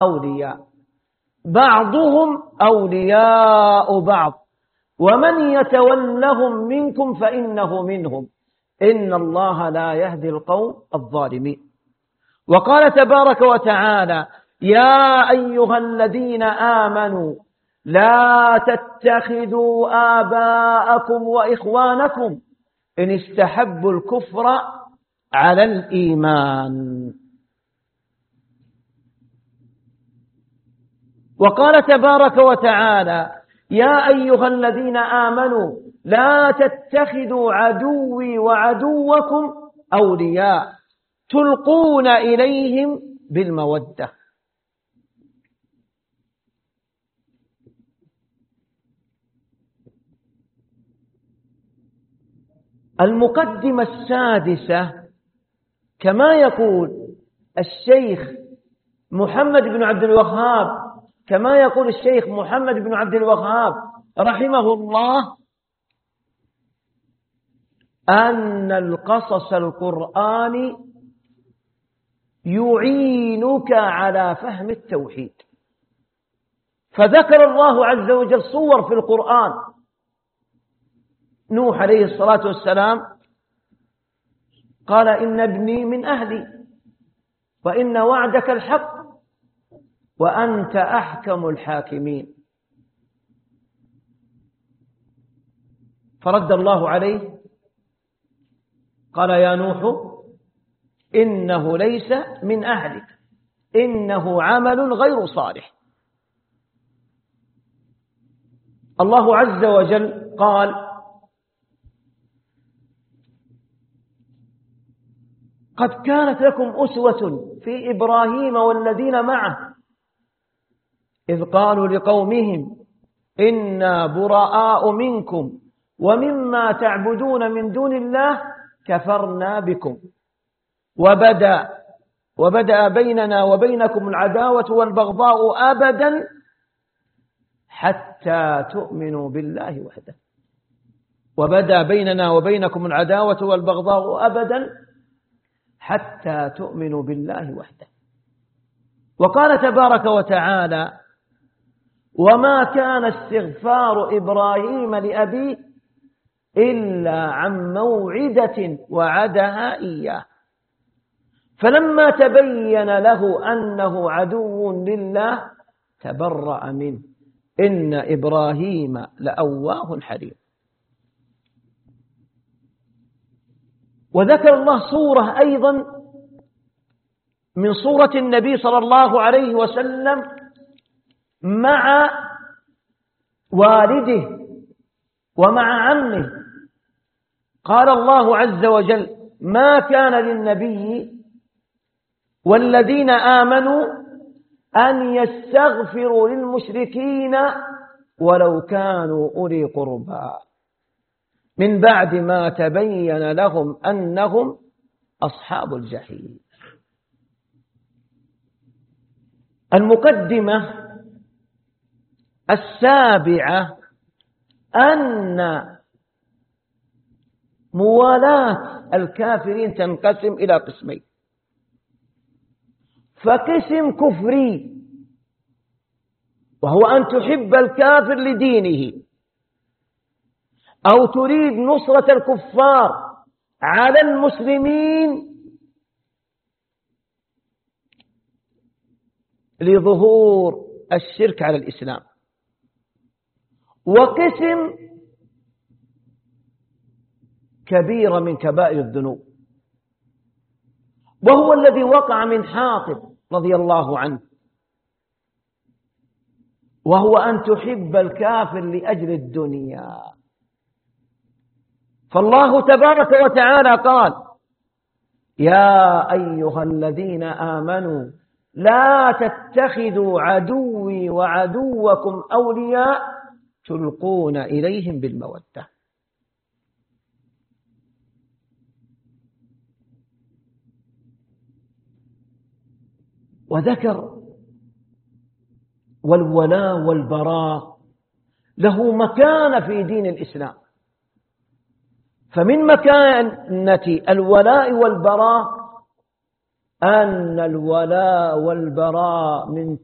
أولياء، بعضهم أولياء بعض، ومن يتولهم منكم فإنه منهم، إن الله لا يهدي القوم الظالمين. وقال تبارك وتعالى: يا أيها الذين آمنوا لا تتخذوا آباءكم وإخوانكم إن استحبوا الكفر على الإيمان. وقال تبارك وتعالى: يا أيها الذين آمنوا لا تتخذوا عدوي وعدوكم أولياء تلقون إليهم بالمودة. المقدمة السادسة، كما يقول الشيخ محمد بن عبد الوهاب رحمه الله، أن القصص القرآني يعينك على فهم التوحيد. فذكر الله عز وجل صور في القرآن: نوح عليه الصلاة والسلام قال: إن ابني من أهلي وإن وعدك الحق وأنت أحكم الحاكمين. فرد الله عليه قال: يا نوح إنه ليس من أهلك إنه عمل غير صالح. الله عز وجل قال: قد كانت لكم أسوة في إبراهيم والذين معه إذ قالوا لقومهم إنا براء منكم ومما تعبدون من دون الله كفرنا بكم وبدأ بيننا وبينكم العداوة والبغضاء أبدا حتى تؤمنوا بالله وحده. وبدأ بيننا وبينكم العداوة والبغضاء أبدا حتى تؤمنوا بالله وحده. وقال تبارك وتعالى: وما كان استغفار إبراهيم لأبيه إلا عن موعدة وعدها إياه فلما تبين له أنه عدو لله تبرأ منه إن إبراهيم لأواه حليم. وذكر الله صورة أيضا من صورة النبي صلى الله عليه وسلم مع والده ومع عمه. قال الله عز وجل: ما كان للنبي والذين آمنوا أن يستغفروا للمشركين ولو كانوا أولي قربى من بعد ما تبين لهم أنهم أصحاب الجحيم. المقدمة السابعة أن موالاة الكافرين تنقسم إلى قسمين: فقسم كفري وهو أن تحب الكافر لدينه أو تريد نصرة الكفار على المسلمين لظهور الشرك على الإسلام. وقسم كبيرة من كبائر الذنوب وهو الذي وقع من حاطب رضي الله عنه، وهو أن تحب الكافر لأجل الدنيا. فالله تبارك وتعالى قال: يا أيها الذين آمنوا لا تتخذوا عدوي وعدوكم أولياء تلقون إليهم بالمودة. وذكر والولاء والبراء له مكانة في دين الإسلام. فمن مكانة الولاء والبراء أن الولاء والبراء من